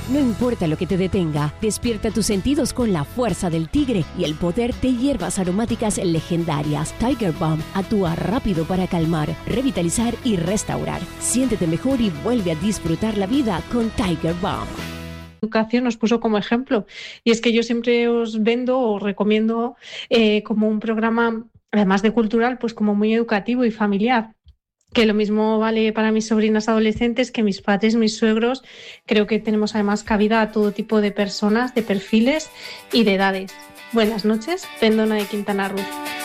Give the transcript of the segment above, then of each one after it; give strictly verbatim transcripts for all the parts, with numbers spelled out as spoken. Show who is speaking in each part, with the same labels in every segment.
Speaker 1: No importa lo que te detenga, despierta tus sentidos con la fuerza del tigre y el poder de hierbas aromáticas legendarias. Tiger Balm actúa rápido para calmar, revitalizar y restaurar. Siéntete mejor y vuelve a disfrutar la vida con Tiger Balm.
Speaker 2: Educación nos puso como ejemplo, y es que yo siempre os vendo o recomiendo eh, como un programa, además de cultural, pues como muy educativo y familiar. Que lo mismo vale para mis sobrinas adolescentes que mis padres, mis suegros. Creo que tenemos además cabida a todo tipo de personas, de perfiles y de edades. Buenas noches, Pendona de Quintana Roo.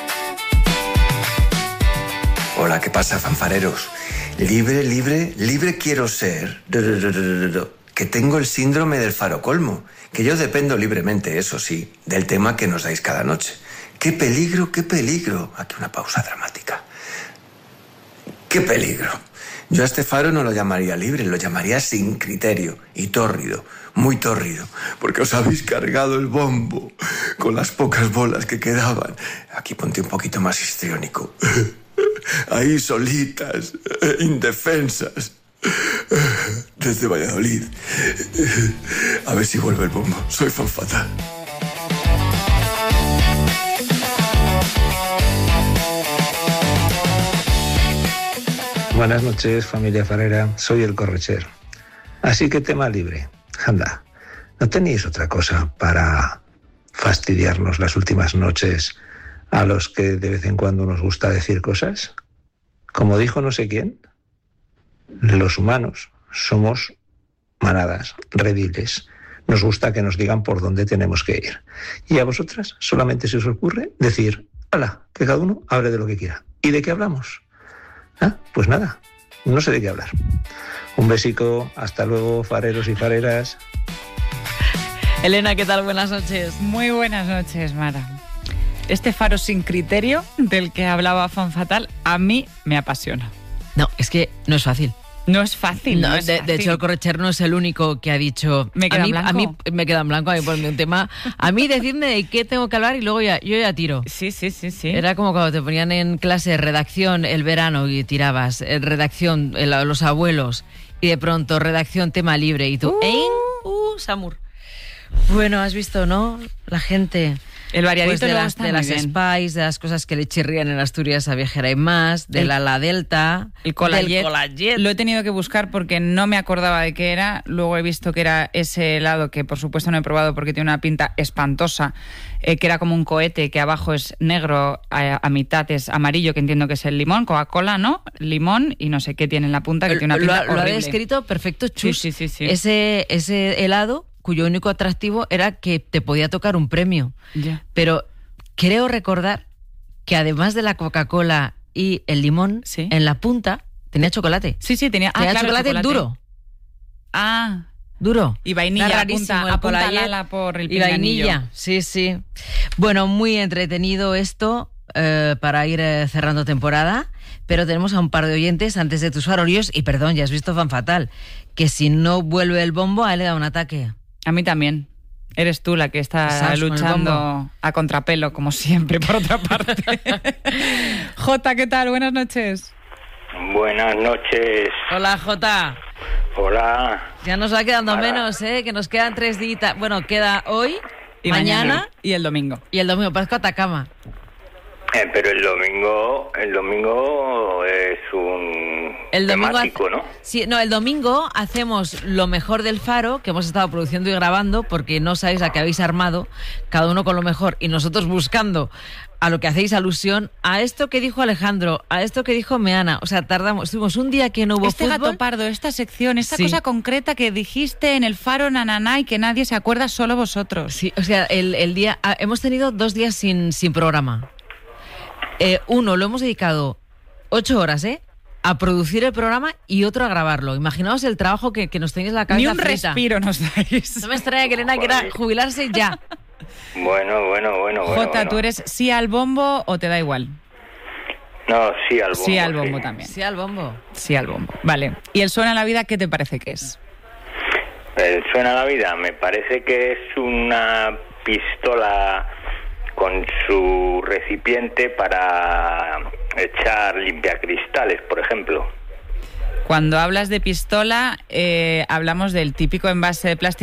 Speaker 3: Hola, ¿qué pasa, fanfareros? Libre, libre, libre quiero ser. Que tengo el síndrome del faro colmo. Que yo dependo libremente, eso sí, del tema que nos dais cada noche. ¡Qué peligro, qué peligro! Aquí una pausa dramática. ¡Qué peligro! Yo a este faro no lo llamaría libre, lo llamaría sin criterio y tórrido, muy tórrido, porque os habéis cargado el bombo con las pocas bolas que quedaban. Aquí ponte un poquito más histriónico. Ahí solitas, indefensas, desde Valladolid. A ver si vuelve el bombo. Soy fan fatal.
Speaker 4: Buenas noches, familia farera. Soy el Correcher. Así que tema libre. Anda, ¿no tenéis otra cosa para fastidiarnos las últimas noches a los que de vez en cuando nos gusta decir cosas? Como dijo no sé quién, los humanos somos manadas, rediles. Nos gusta que nos digan por dónde tenemos que ir. Y a vosotras solamente se os ocurre decir, hala, que cada uno hable de lo que quiera. ¿Y de qué hablamos? Ah, pues nada, no sé de qué hablar. Un besico, hasta luego, fareros y fareras.
Speaker 5: Elena, ¿qué tal? Buenas noches.
Speaker 6: Muy buenas noches, Mara. Este faro sin criterio del que hablaba Fan Fatal a mí me apasiona.
Speaker 5: No, es que no es fácil.
Speaker 6: No es fácil.
Speaker 5: No,
Speaker 6: no es
Speaker 5: de,
Speaker 6: fácil.
Speaker 5: de hecho, el Correcher no es el único que ha dicho.
Speaker 6: Me queda
Speaker 5: a mí,
Speaker 6: en blanco.
Speaker 5: A mí me queda en blanco, a mí ponme un tema. A mí decidme de qué tengo que hablar y luego ya, yo ya tiro.
Speaker 6: Sí, sí, sí, sí.
Speaker 5: Era como cuando te ponían en clase redacción el verano y tirabas, eh, redacción eh, los abuelos y de pronto redacción tema libre y tú,
Speaker 6: Uh.
Speaker 5: ¿eh? Uh, Samur. Bueno, has visto, ¿no? La gente.
Speaker 6: El variadito
Speaker 5: Pues de
Speaker 6: luego
Speaker 5: las,
Speaker 6: está
Speaker 5: de
Speaker 6: muy
Speaker 5: las
Speaker 6: bien.
Speaker 5: Spice, de las cosas que le chirrían en Asturias a Viajera y más, de
Speaker 6: El-
Speaker 5: la La Delta,
Speaker 6: El Colayet.
Speaker 5: del Colayet.
Speaker 6: Lo he tenido que buscar porque no me acordaba de qué era. Luego he visto que era ese helado que por supuesto no he probado porque tiene una pinta espantosa, eh, que era como un cohete que abajo es negro, a, a mitad es amarillo, que entiendo que es el limón, Coca-Cola, ¿no? Limón y no sé qué tiene en la punta, que tiene una
Speaker 5: lo,
Speaker 6: pinta
Speaker 5: lo ha
Speaker 6: horrible.
Speaker 5: descrito perfecto, Chus.
Speaker 6: Sí, sí, sí, sí.
Speaker 5: Ese, ese helado cuyo único atractivo era que te podía tocar un premio.
Speaker 6: Ya.
Speaker 5: Pero creo recordar que además de la Coca-Cola y el limón,
Speaker 6: Sí.
Speaker 5: en la punta tenía chocolate.
Speaker 6: Sí, sí, tenía, ah,
Speaker 5: tenía
Speaker 6: claro,
Speaker 5: chocolate, duro.
Speaker 6: Ah,
Speaker 5: Duro.
Speaker 6: y vainilla,
Speaker 5: Era rarísimo
Speaker 6: apunta,
Speaker 5: el
Speaker 6: apunta
Speaker 5: Colayet
Speaker 6: Lala por el
Speaker 5: y
Speaker 6: pinganillo.
Speaker 5: vainilla. Sí, sí. Bueno, muy entretenido esto eh, para ir eh, cerrando temporada, pero tenemos a un par de oyentes antes de tus farolillos y perdón, ya has visto Fan Fatal, que si no vuelve el bombo a él le da un ataque.
Speaker 6: A mí también. Eres tú la que está
Speaker 5: ¿Sabes? Con el
Speaker 6: luchando
Speaker 5: bombo.
Speaker 6: a contrapelo, como siempre, por otra parte. Jota, ¿qué tal? Buenas noches.
Speaker 7: Buenas noches.
Speaker 5: Hola, Jota.
Speaker 7: Hola.
Speaker 5: Ya nos va quedando
Speaker 7: Mara.
Speaker 5: menos, ¿eh? Que nos quedan tres días. Bueno, queda hoy,
Speaker 6: Y
Speaker 5: mañana,
Speaker 6: y el domingo.
Speaker 5: y el domingo. Parezco Atacama.
Speaker 7: Eh, pero el domingo, el domingo es un
Speaker 5: El domingo
Speaker 7: temático,
Speaker 5: hace-
Speaker 7: ¿no?
Speaker 5: Sí, no, el domingo hacemos lo mejor del Faro, que hemos estado produciendo y grabando, porque no sabéis a qué habéis armado, cada uno con lo mejor, y nosotros buscando a lo que hacéis alusión, a esto que dijo Alejandro, a esto que dijo Meana. O sea, tardamos, estuvimos un día que no hubo
Speaker 6: Este
Speaker 5: fútbol.
Speaker 6: gato pardo, esta sección, esta
Speaker 5: Sí.
Speaker 6: cosa concreta que dijiste en el Faro Nananá y que nadie se acuerda, solo vosotros.
Speaker 5: Sí, o sea, el, el día, ah, hemos tenido dos días sin, sin programa. Eh, uno lo hemos dedicado ocho horas, ¿eh? A producir el programa y otro a grabarlo. Imaginaos el trabajo que, que nos tenéis en la cabeza
Speaker 6: Ni un
Speaker 5: frita.
Speaker 6: respiro nos dais.
Speaker 5: No me extraña que Elena quiera
Speaker 7: Joder.
Speaker 5: jubilarse ya.
Speaker 7: Bueno, bueno, bueno, bueno.
Speaker 6: Jota,
Speaker 7: bueno.
Speaker 6: ¿tú eres sí al bombo o te da igual?
Speaker 7: No, sí al bombo.
Speaker 6: Sí al bombo también.
Speaker 5: Sí, al bombo.
Speaker 6: Sí al bombo. Vale. ¿Y el Suena la Vida qué te parece que es?
Speaker 7: El Suena la Vida me parece que es una pistola con su recipiente para echar limpiacristales, por ejemplo.
Speaker 6: Cuando hablas de pistola, eh, hablamos del típico envase de plástico